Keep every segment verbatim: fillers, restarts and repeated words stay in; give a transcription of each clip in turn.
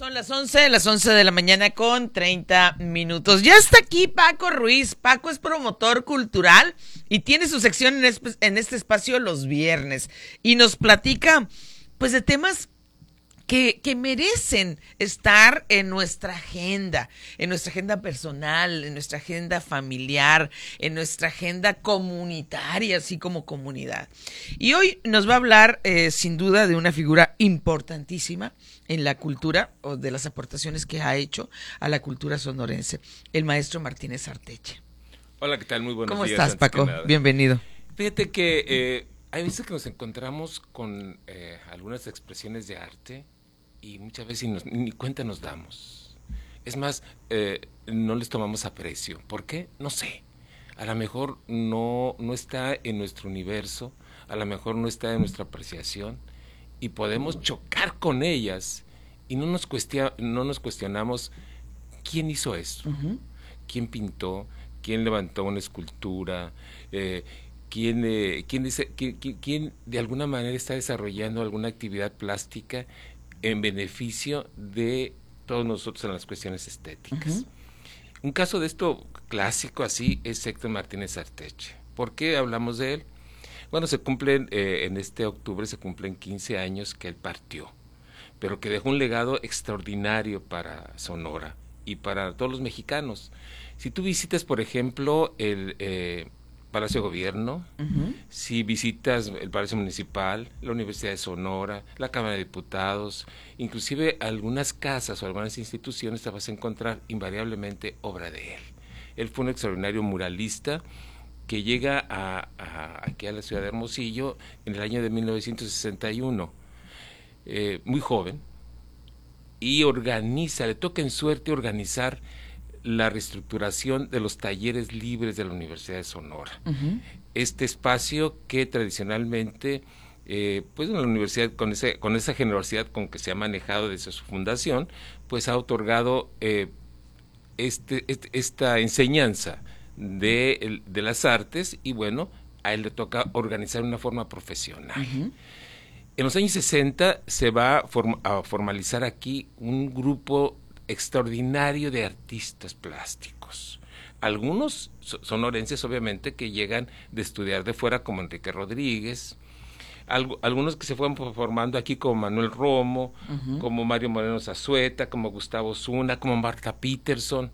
Son las once, las once de la mañana con treinta minutos. Ya está aquí Paco Ruiz. Paco es promotor cultural y tiene su sección en, es, en este espacio los viernes. Y nos platica, pues, de temas que, que merecen estar en nuestra agenda, en nuestra agenda personal, en nuestra agenda familiar, en nuestra agenda comunitaria, así como comunidad. Y hoy nos va a hablar, eh, sin duda, de una figura importantísima en la cultura, o de las aportaciones que ha hecho a la cultura sonorense, el maestro Martínez Arteche. Hola, ¿qué tal? Muy buenos ¿Cómo días. estás, Paco? Bienvenido. Fíjate que eh, hay veces que nos encontramos con eh, algunas expresiones de arte y muchas veces ni, nos, ni cuenta nos damos. Es más, eh, no les tomamos aprecio. ¿Por qué? No sé. A lo mejor no, no está en nuestro universo, a lo mejor no está en nuestra apreciación, y podemos chocar con ellas y no nos, cuestia, no nos cuestionamos quién hizo esto, uh-huh. quién pintó, quién levantó una escultura, eh, quién, eh, quién, dice, quién, quién, quién de alguna manera está desarrollando alguna actividad plástica en beneficio de todos nosotros en las cuestiones estéticas. Uh-huh. Un caso de esto clásico así es Héctor Martínez Arteche. ¿Por qué hablamos de él? Bueno, se cumplen, eh, en este octubre se cumplen quince años que él partió, pero que dejó un legado extraordinario para Sonora y para todos los mexicanos. Si tú visitas, por ejemplo, el eh, Palacio de Gobierno, uh-huh. si visitas el Palacio Municipal, la Universidad de Sonora, la Cámara de Diputados, inclusive algunas casas o algunas instituciones, te vas a encontrar invariablemente obra de él. Él fue un extraordinario muralista que llega a, a, aquí a la ciudad de Hermosillo en el año de mil novecientos sesenta y uno, eh, muy joven, y organiza, le toca en suerte organizar la reestructuración de los talleres libres de la Universidad de Sonora. Uh-huh. Este espacio que tradicionalmente, eh, pues en la universidad, con, ese, con esa generosidad con que se ha manejado desde su fundación, pues ha otorgado eh, este, este, esta enseñanza De, de las artes, y bueno, a él le toca organizar de una forma profesional. Uh-huh. En los años sesenta se va a, form, a formalizar aquí un grupo extraordinario de artistas plásticos. Algunos sonorenses, obviamente, que llegan de estudiar de fuera, como Enrique Rodríguez, algo, algunos que se fueron formando aquí, como Manuel Romo, uh-huh. como Mario Moreno Zazueta, como Gustavo Zuna, como Marta Peterson.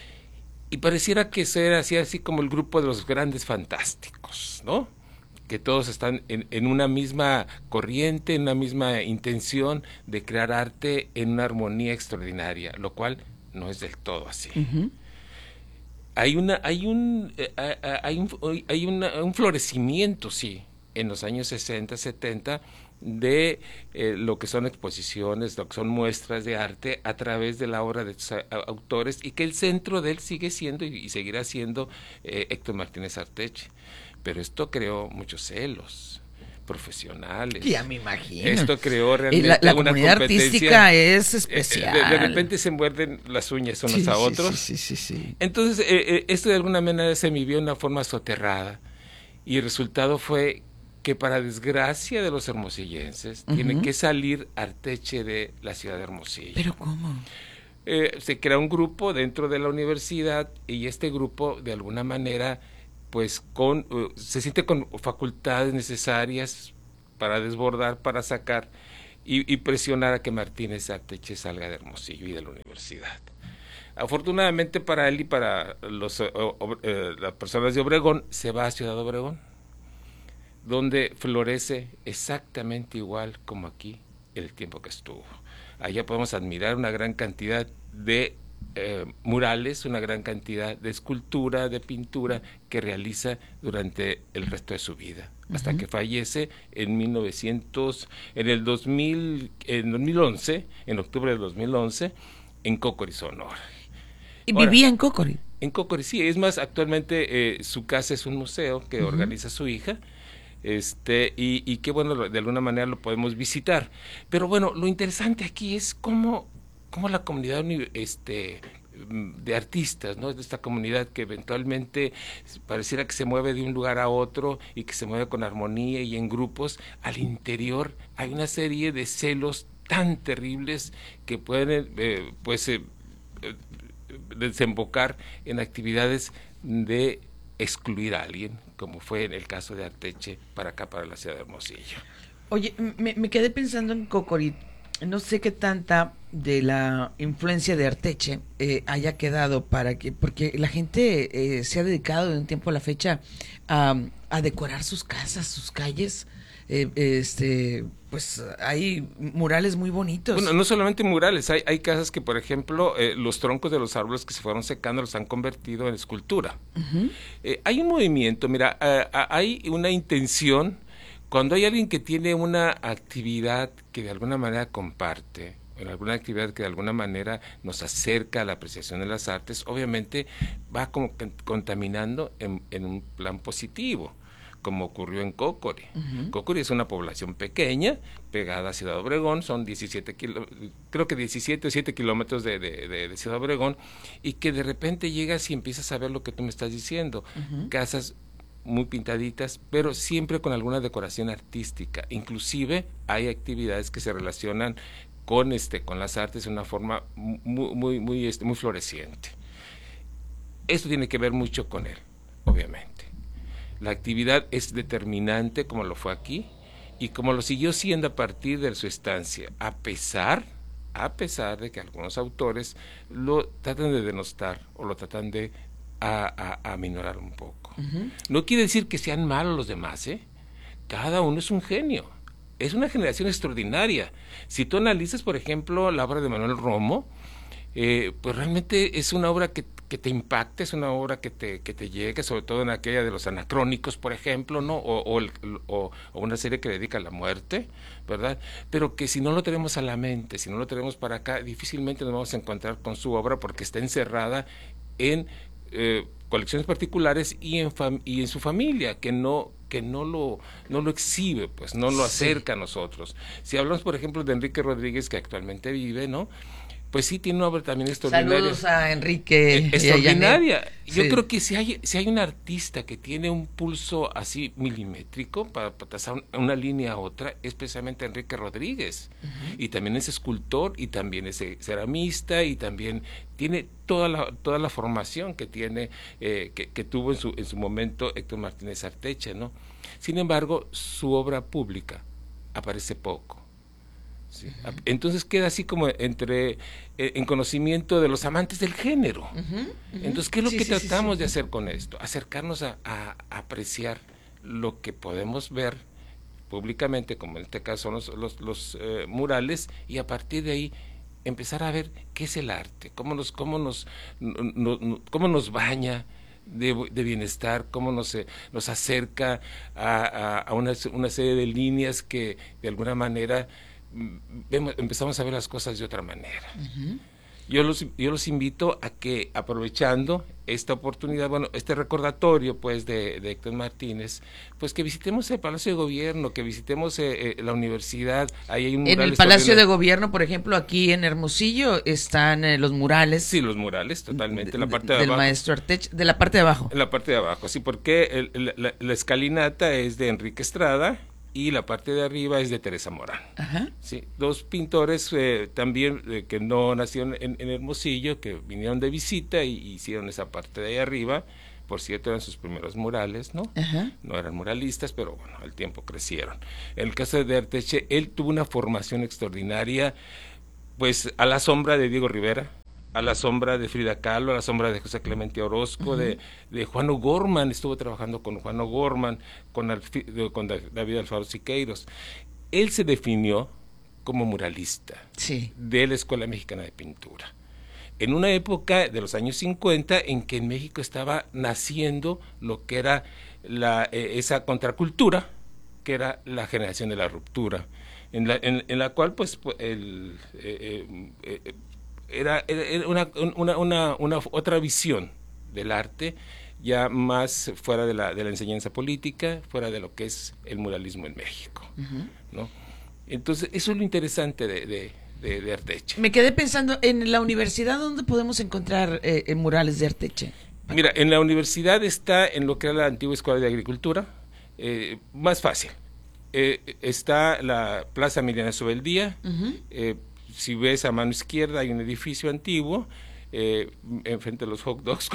Y pareciera que ser así, así como el grupo de los grandes fantásticos, ¿no? Que todos están en, en una misma corriente, en una misma intención de crear arte en una armonía extraordinaria, lo cual no es del todo así. Uh-huh. Hay una, hay un, eh, hay un, hay una, un florecimiento, sí, en los años sesenta, setenta, de eh, lo que son exposiciones, lo que son muestras de arte a través de la obra de estos autores, y que el centro de él sigue siendo y, y seguirá siendo eh, Héctor Martínez Arteche. Pero esto creó muchos celos profesionales. Ya me imagino. Esto creó realmente la, la una comunidad competencia artística es especial. Eh, de, de repente se muerden las uñas unos sí, a sí, otros. Sí, sí, sí, sí. Entonces, eh, eh, esto de alguna manera se vivió de una forma soterrada, y el resultado fue que, para desgracia de los hermosillenses, uh-huh. tiene que salir Arteche de la ciudad de Hermosillo. ¿Pero cómo? Eh, se crea un grupo dentro de la universidad, y este grupo, de alguna manera, pues con uh, se siente con facultades necesarias para desbordar, para sacar y, y presionar a que Martínez Arteche salga de Hermosillo y de la universidad. Afortunadamente para él y para los, uh, uh, uh, las personas de Obregón, se va a Ciudad Obregón, donde florece exactamente igual como aquí el tiempo que estuvo. Allá podemos admirar una gran cantidad de eh, murales, una gran cantidad de escultura, de pintura que realiza durante el resto de su vida, uh-huh. hasta que fallece en mil novecientos, en el dos mil, en dos mil once, en octubre del dos mil once, en Cocori, Sonora. ¿Y Ahora, vivía en Cocori? En Cocori, sí. Es más, actualmente eh, su casa es un museo que uh-huh. organiza su hija. Este, y, y que bueno, de alguna manera lo podemos visitar. Pero bueno, lo interesante aquí es cómo, cómo la comunidad este, de artistas, ¿no? De esta comunidad que eventualmente pareciera que se mueve de un lugar a otro y que se mueve con armonía y en grupos, al interior hay una serie de celos tan terribles que pueden eh, pues eh, eh, desembocar en actividades de excluir a alguien, como fue en el caso de Arteche para acá, para la ciudad de Hermosillo. Oye, me, me quedé pensando en Cocorit. No sé qué tanta de la influencia de Arteche eh, haya quedado para que, porque la gente eh, se ha dedicado de un tiempo a la fecha a, a decorar sus casas, sus calles. Eh, este, pues hay murales muy bonitos. Bueno, no solamente murales, hay, hay casas que, por ejemplo, eh, los troncos de los árboles que se fueron secando los han convertido en escultura. Uh-huh. Eh, hay un movimiento, mira, uh, uh, hay una intención. Cuando hay alguien que tiene una actividad que de alguna manera comparte, en alguna actividad que de alguna manera nos acerca a la apreciación de las artes, obviamente va como contaminando en, en un plan positivo, como ocurrió en Cocori. Uh-huh. Cocori es una población pequeña, pegada a Ciudad Obregón, son diecisiete kilo, creo que diecisiete o siete kilómetros de, de, de, de Ciudad Obregón, y que de repente llegas y empiezas a ver lo que tú me estás diciendo, uh-huh. casas muy pintaditas, pero siempre con alguna decoración artística. Inclusive hay actividades que se relacionan con este con las artes de una forma muy muy muy este, muy floreciente. Esto tiene que ver mucho con él, obviamente. La actividad es determinante, como lo fue aquí, y como lo siguió siendo a partir de su estancia, a pesar a pesar de que algunos autores lo tratan de denostar o lo tratan de a, a, a minorar un poco. Uh-huh. No quiere decir que sean malos los demás, ¿eh? Cada uno es un genio. Es una generación extraordinaria. Si tú analizas, por ejemplo, la obra de Manuel Romo, eh, pues realmente es una obra que, que te impacta, es una obra que te, que te llega, sobre todo en aquella de los anacrónicos, por ejemplo, ¿no? O, o, el, o, o una serie que dedica a la muerte, ¿verdad? Pero que si no lo tenemos a la mente, si no lo tenemos para acá, difícilmente nos vamos a encontrar con su obra porque está encerrada en eh, colecciones particulares y en, fam- y en su familia, que no que no lo no lo exhibe, pues no lo acerca sí. a nosotros. Si hablamos, por ejemplo, de Enrique Rodríguez, que actualmente vive, ¿no? Pues sí, tiene una obra también extraordinaria. Saludos a Enrique. Eh, extraordinaria. Yo sí. creo que si hay si hay un artista que tiene un pulso así milimétrico para, para trazar una línea a otra, es precisamente Enrique Rodríguez. Uh-huh. Y también es escultor, y también es ceramista, y también tiene toda la toda la formación que tiene eh, que, que tuvo en su en su momento Héctor Martínez Arteche, ¿no? Sin embargo, su obra pública aparece poco. Sí. Uh-huh. Entonces queda así como entre eh, en conocimiento de los amantes del género. Uh-huh, uh-huh. Entonces, ¿qué es lo sí, que sí, tratamos sí, sí. de hacer con esto? Acercarnos a, a, a apreciar lo que podemos ver públicamente, como en este caso son los, los, los eh, murales, y a partir de ahí empezar a ver qué es el arte, cómo nos, cómo nos, no, no, cómo nos baña de, de bienestar, cómo nos, nos acerca a, a, a una, una serie de líneas que de alguna manera Vemos, empezamos a ver las cosas de otra manera. Uh-huh. Yo los yo los invito a que, aprovechando esta oportunidad, bueno, este recordatorio pues de, de Héctor Martínez, pues que visitemos el Palacio de Gobierno, que visitemos eh, eh, la universidad. Ahí hay un mural en el Palacio de Gobierno, por ejemplo, aquí en Hermosillo están eh, los murales. Sí, los murales, totalmente. De, la parte de, de del abajo. maestro Arteche, de la parte de abajo. En la parte de abajo, sí, porque el, el, la, la escalinata es de Enrique Estrada y la parte de arriba es de Teresa Morán. Ajá. Sí, dos pintores eh, también eh, que no nacieron en, en Hermosillo, que vinieron de visita y, y hicieron esa parte de ahí arriba. Por cierto, eran sus primeros murales, ¿no? Ajá. No eran muralistas, pero bueno, al tiempo crecieron. En el caso de Arteche, él tuvo una formación extraordinaria, pues a la sombra de Diego Rivera, a la sombra de Frida Kahlo, a la sombra de José Clemente Orozco, uh-huh. de, de Juan O'Gorman, estuvo trabajando con Juan O'Gorman, con, Alfi, con David Alfaro Siqueiros. Él se definió como muralista sí. de la Escuela Mexicana de Pintura, en una época de los años cincuenta en que en México estaba naciendo lo que era la, eh, esa contracultura, que era la generación de la ruptura, en la, en, en la cual pues el... Eh, eh, eh, Era, era una, una, una, una otra visión del arte, ya más fuera de la, de la enseñanza política, fuera de lo que es el muralismo en México, uh-huh. ¿no? Entonces, eso es lo interesante de, de, de, de Arteche. Me quedé pensando, en la universidad, ¿dónde podemos encontrar eh, murales de Arteche? Mira, en la universidad está en lo que era la antigua Escuela de Agricultura, eh, más fácil. eh, está la Plaza Emiliano Subeldía. Uh-huh. eh, si ves a mano izquierda hay un edificio antiguo, eh, enfrente de los hot dogs.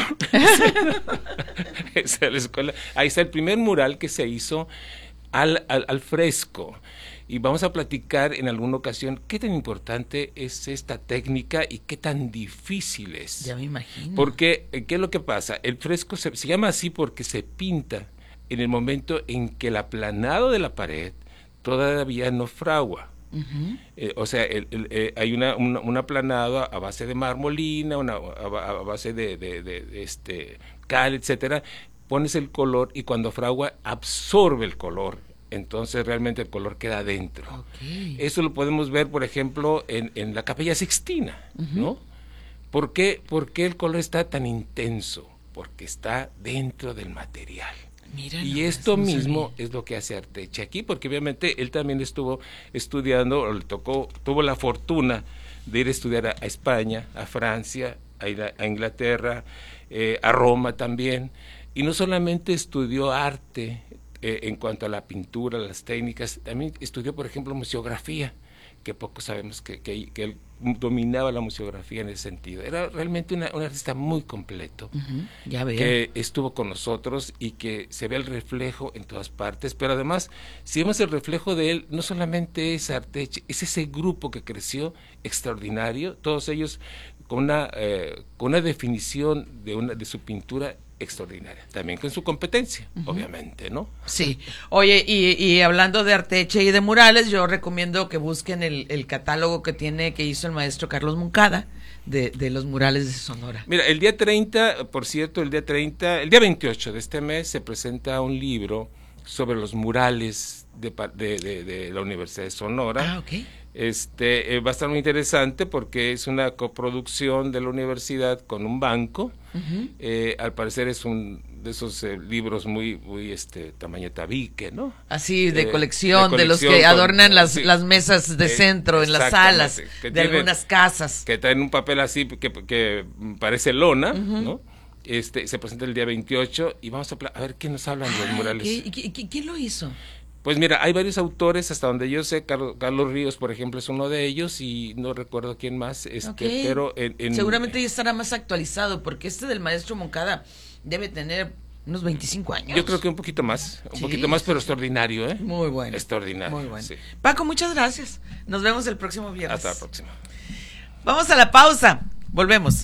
Esa es la escuela. Ahí está el primer mural que se hizo al, al, al fresco. Y vamos a platicar en alguna ocasión qué tan importante es esta técnica y qué tan difícil es. Ya me imagino. Porque, ¿qué es lo que pasa? El fresco se, se llama así porque se pinta en el momento en que el aplanado de la pared todavía no fragua. Uh-huh. Eh, o sea, el, el, eh, hay una, una, un aplanado a base de marmolina, una, a, a base de, de, de, de este, cal, etcétera. Pones el color y cuando fragua absorbe el color. Entonces realmente el color queda adentro. Okay. Eso lo podemos ver, por ejemplo, en, en la Capilla Sixtina, uh-huh. ¿no? ¿Por qué, ¿Por qué el color está tan intenso? Porque está dentro del material. Mira, y no, esto mismo sabía. Es lo que hace Arteche aquí, porque obviamente él también estuvo estudiando, o le tocó, tuvo la fortuna de ir a estudiar a, a España, a Francia, a, a Inglaterra, eh, a Roma también, y no solamente estudió arte, Eh, en cuanto a la pintura, las técnicas, también estudió, por ejemplo, museografía, que poco sabemos que, que, que él dominaba la museografía en ese sentido. Era realmente una, un artista muy completo, uh-huh, ya veo. Que estuvo con nosotros y que se ve el reflejo en todas partes, pero además, si vemos el reflejo de él, no solamente es Arteche, es ese grupo que creció extraordinario, todos ellos con una, eh, con una definición de, una, de su pintura extraordinaria, también con su competencia, uh-huh. obviamente, ¿no? Sí. Oye, y, y hablando de Arteche y de murales, yo recomiendo que busquen el, el catálogo que tiene, que hizo el maestro Carlos Moncada, de, de los murales de Sonora. Mira, el día treinta, por cierto, el día treinta, el día veintiocho de este mes se presenta un libro sobre los murales de, de, de, de la Universidad de Sonora. Ah, ok. Este, eh, va a estar muy interesante porque es una coproducción de la universidad con un banco. Uh-huh. Eh, al parecer es un de esos eh, libros muy, muy este tamaño tabique, ¿no? Así, de, eh, colección, de colección, de los que adornan con, las, sí, las mesas de eh, centro en las salas de tiene, algunas casas. Que traen un papel así que, que parece lona, uh-huh. ¿no? Este, se presenta el día veintiocho y vamos a, a ver qué nos hablan de los murales. ¿qué, qué, qué, ¿Quién lo hizo? Pues mira, hay varios autores, hasta donde yo sé, Carlos, Carlos Ríos, por ejemplo, es uno de ellos, y no recuerdo quién más, este, okay. pero en, en... seguramente ya estará más actualizado, porque este del maestro Moncada debe tener unos veinticinco años. Yo creo que un poquito más, un sí, poquito más, pero extraordinario, ¿eh? Muy bueno. Extraordinario. Muy bueno. Sí. Paco, muchas gracias. Nos vemos el próximo viernes. Hasta la próxima. Vamos a la pausa. Volvemos.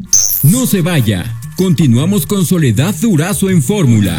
No se vaya. Continuamos con Soledad Durazo en Fórmula.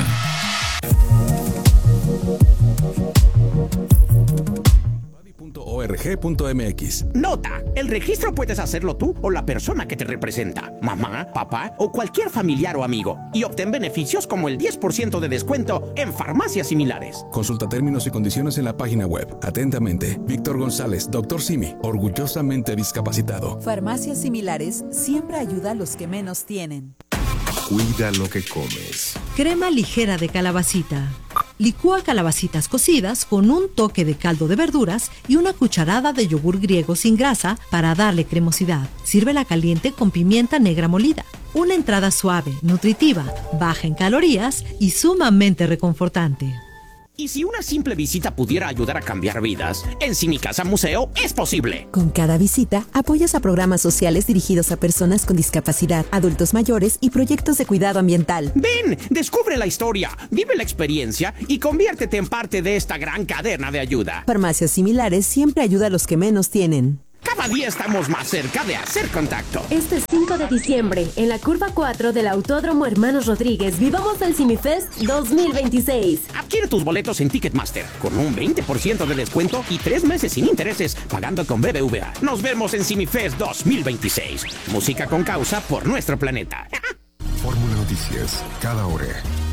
org punto mx. Nota: el registro puedes hacerlo tú o la persona que te representa, mamá, papá o cualquier familiar o amigo, y obtén beneficios como el diez por ciento de descuento en farmacias similares. Consulta términos y condiciones en la página web. Atentamente, Víctor González, doctor Simi, orgullosamente discapacitado. Farmacias Similares siempre ayuda a los que menos tienen. Cuida lo que comes. Crema ligera de calabacita. Licúa calabacitas cocidas con un toque de caldo de verduras y una cucharada de yogur griego sin grasa para darle cremosidad. Sírvela caliente con pimienta negra molida. Una entrada suave, nutritiva, baja en calorías y sumamente reconfortante. Y si una simple visita pudiera ayudar a cambiar vidas, en Cinicasa Museo es posible. Con cada visita, apoyas a programas sociales dirigidos a personas con discapacidad, adultos mayores y proyectos de cuidado ambiental. Ven, descubre la historia, vive la experiencia y conviértete en parte de esta gran cadena de ayuda. Farmacias Similares siempre ayuda a los que menos tienen. Cada día estamos más cerca de hacer contacto. Este cinco de diciembre, en la curva cuatro del Autódromo Hermanos Rodríguez, vivamos el CimiFest dos mil veintiséis. Adquiere tus boletos en Ticketmaster con un veinte por ciento de descuento y tres meses sin intereses pagando con B B V A. Nos vemos en CimiFest dos mil veintiséis. Música con causa por nuestro planeta. Fórmula Noticias, cada hora.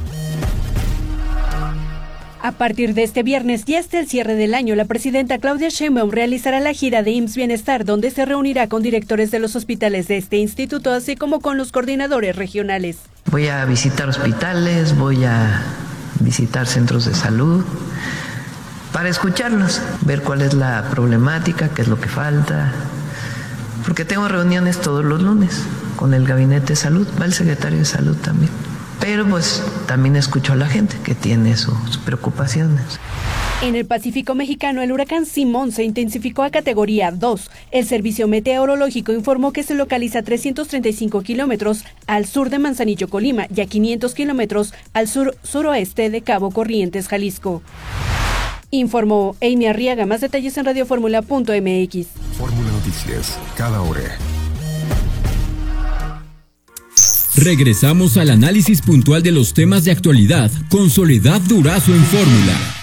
A partir de este viernes y hasta el cierre del año, la presidenta Claudia Sheinbaum realizará la gira de I M S S Bienestar, donde se reunirá con directores de los hospitales de este instituto, así como con los coordinadores regionales. Voy a visitar hospitales, voy a visitar centros de salud, para escucharlos, ver cuál es la problemática, qué es lo que falta, porque tengo reuniones todos los lunes con el Gabinete de Salud, va el secretario de Salud también. Pero pues también escucho a la gente que tiene sus preocupaciones. En el Pacífico mexicano, el huracán Simón se intensificó a categoría dos. El Servicio Meteorológico informó que se localiza a trescientos treinta y cinco kilómetros al sur de Manzanillo, Colima, y a quinientos kilómetros al sur-suroeste de Cabo Corrientes, Jalisco. Informó Amy Arriaga. Más detalles en radioformula punto m x. Fórmula Noticias, cada hora. Regresamos al análisis puntual de los temas de actualidad con Soledad Durazo en Fórmula.